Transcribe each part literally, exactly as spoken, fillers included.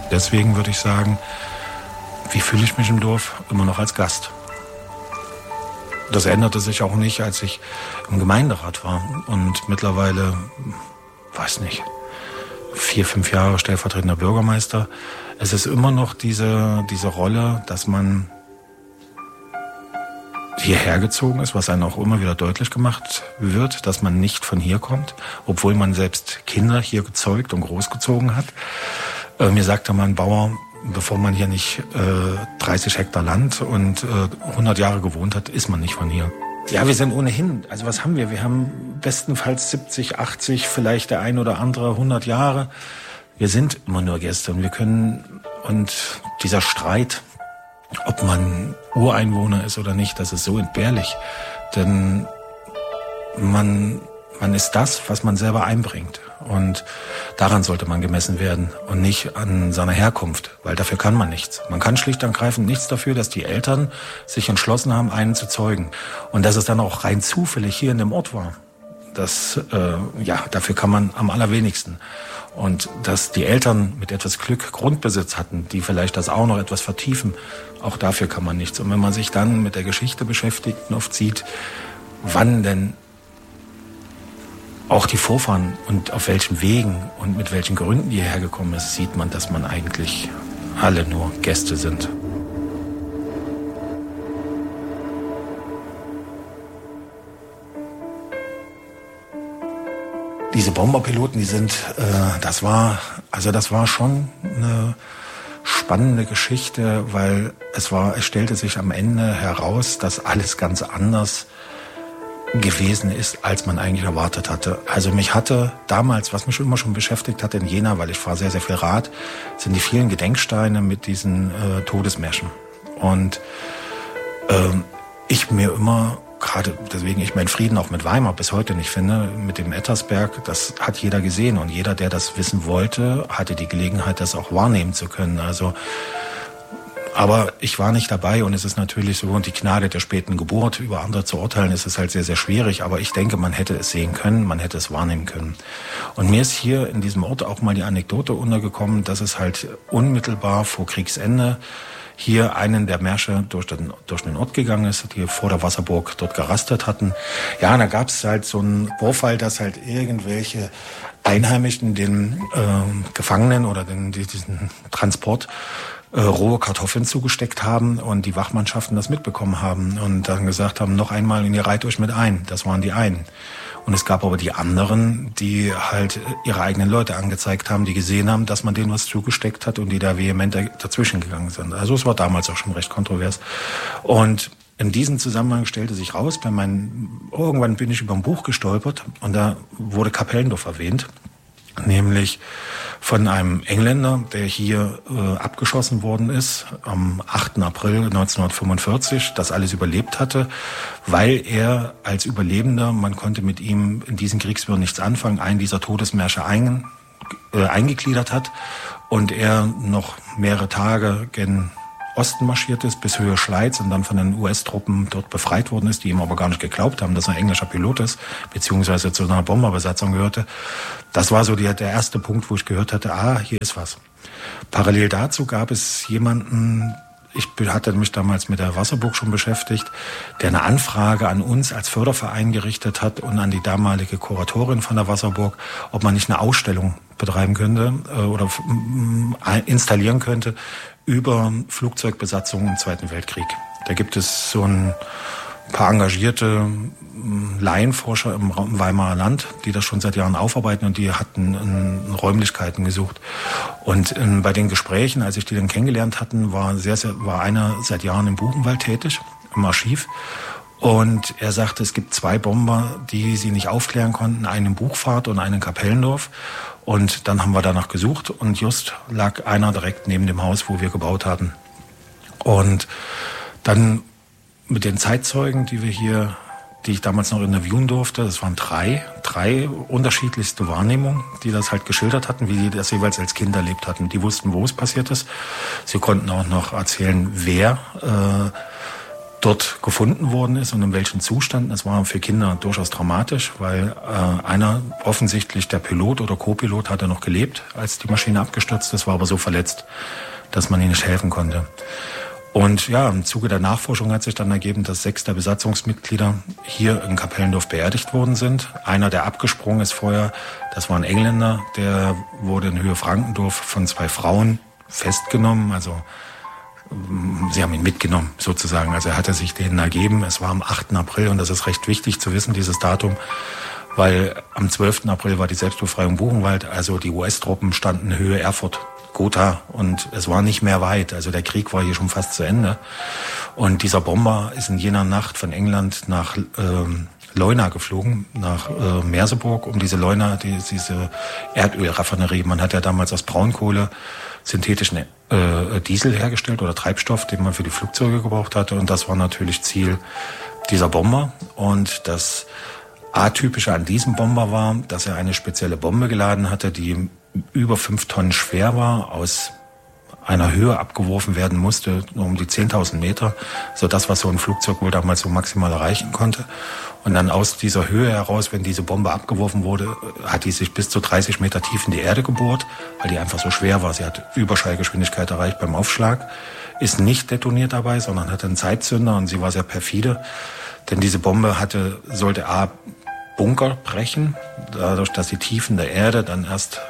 Deswegen würde ich sagen, wie fühle ich mich im Dorf? Immer noch als Gast. Das änderte sich auch nicht, als ich im Gemeinderat war und mittlerweile, weiß nicht, vier, fünf Jahre stellvertretender Bürgermeister. Es ist immer noch diese, diese Rolle, dass man hierher gezogen ist, was einem auch immer wieder deutlich gemacht wird, dass man nicht von hier kommt, obwohl man selbst Kinder hier gezeugt und großgezogen hat. Äh, mir sagte mal ein Bauer, bevor man hier nicht äh, dreißig Hektar Land und äh, hundert Jahre gewohnt hat, ist man nicht von hier. Ja, wir sind ohnehin, also was haben wir? Wir haben bestenfalls siebzig, achtzig, vielleicht der ein oder andere hundert Jahre. Wir sind immer nur Gäste und wir können, und dieser Streit, ob man Ureinwohner ist oder nicht, das ist so entbehrlich. Denn man, man ist das, was man selber einbringt. Und daran sollte man gemessen werden und nicht an seiner Herkunft, weil dafür kann man nichts. Man kann schlicht und ergreifend nichts dafür, dass die Eltern sich entschlossen haben, einen zu zeugen. Und dass es dann auch rein zufällig hier in dem Ort war. Das, äh, ja, dafür kann man am allerwenigsten. Und dass die Eltern mit etwas Glück Grundbesitz hatten, die vielleicht das auch noch etwas vertiefen, auch dafür kann man nichts. Und wenn man sich dann mit der Geschichte beschäftigt und oft sieht, wann denn auch die Vorfahren und auf welchen Wegen und mit welchen Gründen die hierher gekommen ist, sieht man, dass man eigentlich alle nur Gäste sind. Diese Bomberpiloten, die sind, äh, das war, also das war schon eine spannende Geschichte, weil es war, es stellte sich am Ende heraus, dass alles ganz anders gewesen ist, als man eigentlich erwartet hatte. Also mich hatte damals, was mich immer schon beschäftigt hatte in Jena, weil ich fahre sehr, sehr viel Rad, sind die vielen Gedenksteine mit diesen äh, Todesmärschen. Und ähm, ich mir immer, gerade deswegen ich meinen Frieden auch mit Weimar bis heute nicht finde, mit dem Ettersberg, das hat jeder gesehen. Und jeder, der das wissen wollte, hatte die Gelegenheit, das auch wahrnehmen zu können. Also aber ich war nicht dabei und es ist natürlich so, und die Gnade der späten Geburt, über andere zu urteilen, ist es halt sehr, sehr schwierig. Aber ich denke, man hätte es sehen können, man hätte es wahrnehmen können. Und mir ist hier in diesem Ort auch mal die Anekdote untergekommen, dass es halt unmittelbar vor Kriegsende hier einen der Märsche durch den, durch den Ort gegangen ist, die vor der Wasserburg dort gerastet hatten. Ja, und da gab es halt so einen Vorfall, dass halt irgendwelche Einheimischen den äh, Gefangenen oder den, diesen Transport Äh, rohe Kartoffeln zugesteckt haben und die Wachmannschaften das mitbekommen haben und dann gesagt haben, noch einmal und ihr reiht euch mit ein. Das waren die einen. Und es gab aber die anderen, die halt ihre eigenen Leute angezeigt haben, die gesehen haben, dass man denen was zugesteckt hat und die da vehement dazwischen gegangen sind. Also es war damals auch schon recht kontrovers. Und in diesem Zusammenhang stellte sich raus, bei meinen, irgendwann bin ich über ein Buch gestolpert und da wurde Kapellendorf erwähnt. Nämlich von einem Engländer, der hier äh, abgeschossen worden ist am achten April neunzehnhundertfünfundvierzig, das alles überlebt hatte, weil er als Überlebender, man konnte mit ihm in diesen Kriegswirren nichts anfangen, einen dieser Todesmärsche ein, äh, eingegliedert hat und er noch mehrere Tage gen Osten marschiert ist, bis Höhe Schleiz und dann von den U S-Truppen dort befreit worden ist, die ihm aber gar nicht geglaubt haben, dass er ein englischer Pilot ist, beziehungsweise zu einer Bomberbesatzung gehörte. Das war so die, der erste Punkt, wo ich gehört hatte, ah, hier ist was. Parallel dazu gab es jemanden, ich hatte mich damals mit der Wasserburg schon beschäftigt, der eine Anfrage an uns als Förderverein gerichtet hat und an die damalige Kuratorin von der Wasserburg, ob man nicht eine Ausstellung betreiben könnte äh, oder äh, installieren könnte über Flugzeugbesatzungen im Zweiten Weltkrieg. Da gibt es so ein paar engagierte Laienforscher im Weimarer Land, die das schon seit Jahren aufarbeiten und die hatten in Räumlichkeiten gesucht. Und in, bei den Gesprächen, als ich die dann kennengelernt hatten, war, sehr, sehr, war einer seit Jahren im Buchenwald tätig, im Archiv. Und er sagte, es gibt zwei Bomber, die sie nicht aufklären konnten, einen in Buchfahrt und einen in Kapellendorf. Und dann haben wir danach gesucht und just lag einer direkt neben dem Haus, wo wir gebaut hatten. Und dann mit den Zeitzeugen, die wir hier, die ich damals noch interviewen durfte, das waren drei, drei unterschiedlichste Wahrnehmungen, die das halt geschildert hatten, wie die das jeweils als Kind erlebt hatten. Die wussten, wo es passiert ist. Sie konnten auch noch erzählen, wer äh, dort gefunden worden ist und in welchem Zustand. Das war für Kinder durchaus dramatisch, weil äh, einer, offensichtlich der Pilot oder Co-Pilot, hatte noch gelebt, als die Maschine abgestürzt ist, war aber so verletzt, dass man ihm nicht helfen konnte. Und ja, im Zuge der Nachforschung hat sich dann ergeben, dass sechs der Besatzungsmitglieder hier in Kapellendorf beerdigt worden sind. Einer, der abgesprungen ist vorher, das war ein Engländer, der wurde in Höhe Frankendorf von zwei Frauen festgenommen, also sie haben ihn mitgenommen, sozusagen. Also er hatte sich denen ergeben. Es war am achten April und das ist recht wichtig zu wissen, dieses Datum, weil am zwölften April war die Selbstbefreiung Buchenwald. Also die U S-Truppen standen in Höhe Erfurt, Gotha und es war nicht mehr weit. Also der Krieg war hier schon fast zu Ende. Und dieser Bomber ist in jener Nacht von England nach ähm, Leuna geflogen, nach äh, Merseburg, um diese Leuna, die, diese Erdölraffinerie. Man hat ja damals aus Braunkohle synthetischen äh, Diesel hergestellt oder Treibstoff, den man für die Flugzeuge gebraucht hatte. Und das war natürlich Ziel dieser Bomber. Und das Atypische an diesem Bomber war, dass er eine spezielle Bombe geladen hatte, die über fünf Tonnen schwer war, aus einer Höhe abgeworfen werden musste, nur um die zehntausend Meter, so das, was so ein Flugzeug wohl damals so maximal erreichen konnte. Und dann aus dieser Höhe heraus, wenn diese Bombe abgeworfen wurde, hat die sich bis zu dreißig Meter tief in die Erde gebohrt, weil die einfach so schwer war. Sie hat Überschallgeschwindigkeit erreicht beim Aufschlag, ist nicht detoniert dabei, sondern hatte einen Zeitzünder und sie war sehr perfide, denn diese Bombe hatte, sollte A, Bunker brechen, dadurch, dass sie tief in der Erde dann erst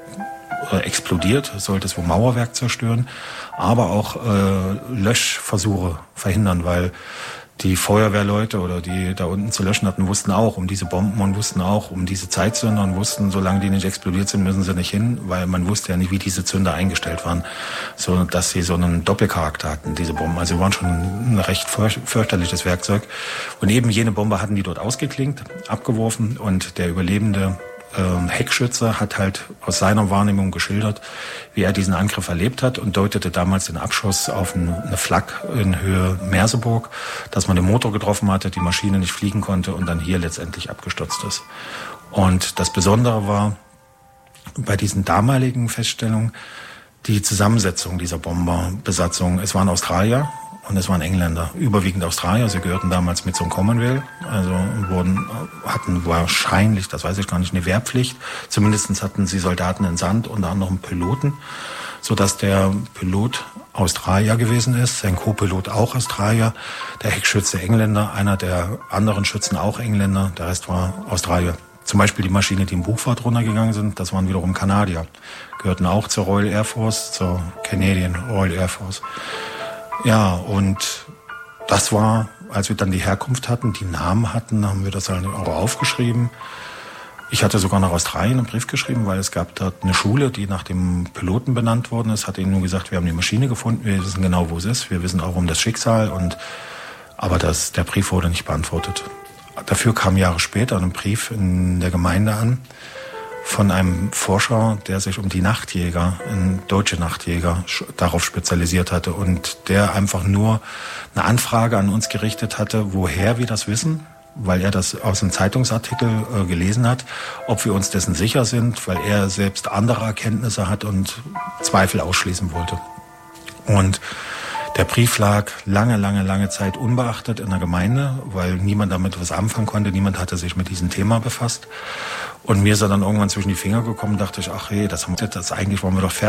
explodiert, sollte es wohl Mauerwerk zerstören, aber auch äh, Löschversuche verhindern, weil die Feuerwehrleute oder die da unten zu löschen hatten, wussten auch um diese Bomben und wussten auch um diese Zeitzünder und wussten, solange die nicht explodiert sind, müssen sie nicht hin, weil man wusste ja nicht, wie diese Zünder eingestellt waren, so dass sie so einen Doppelcharakter hatten, diese Bomben. Also sie waren schon ein recht fürchterliches Werkzeug. Und eben jene Bombe hatten die dort ausgeklinkt, abgeworfen und der Überlebende Ähm, Heckschütze hat halt aus seiner Wahrnehmung geschildert, wie er diesen Angriff erlebt hat und deutete damals den Abschuss auf eine Flak in Höhe Merseburg, dass man den Motor getroffen hatte, die Maschine nicht fliegen konnte und dann hier letztendlich abgestürzt ist. Und das Besondere war bei diesen damaligen Feststellungen die Zusammensetzung dieser Bomberbesatzung. Es waren Australier und es waren Engländer, überwiegend Australier. Sie gehörten damals mit zum Commonwealth, also wurden, hatten wahrscheinlich, das weiß ich gar nicht, eine Wehrpflicht. Zumindest hatten sie Soldaten entsandt, unter anderem Piloten, sodass der Pilot Australier gewesen ist, sein Co-Pilot auch Australier, der Heckschütze Engländer, einer der anderen Schützen auch Engländer, der Rest war Australier. Zum Beispiel die Maschine, die im Buchfahrt runtergegangen sind, das waren wiederum Kanadier, gehörten auch zur Royal Air Force, zur Canadian Royal Air Force. Ja, und das war, als wir dann die Herkunft hatten, die Namen hatten, haben wir das halt auch aufgeschrieben. Ich hatte sogar nach Australien einen Brief geschrieben, weil es gab dort eine Schule, die nach dem Piloten benannt worden ist, hat ihnen nur gesagt, wir haben die Maschine gefunden, wir wissen genau, wo es ist, wir wissen auch um das Schicksal, und aber das, der Brief wurde nicht beantwortet. Dafür kam Jahre später ein Brief in der Gemeinde an von einem Forscher, der sich um die Nachtjäger, ein deutsche Nachtjäger, darauf spezialisiert hatte und der einfach nur eine Anfrage an uns gerichtet hatte, woher wir das wissen, weil er das aus einem Zeitungsartikel äh, gelesen hat, ob wir uns dessen sicher sind, weil er selbst andere Erkenntnisse hat und Zweifel ausschließen wollte. Und der Brief lag lange, lange, lange Zeit unbeachtet in der Gemeinde, weil niemand damit was anfangen konnte, niemand hatte sich mit diesem Thema befasst. Und mir ist er dann irgendwann zwischen die Finger gekommen, dachte ich, ach hey, das haben wir, das eigentlich wollen wir doch fertig.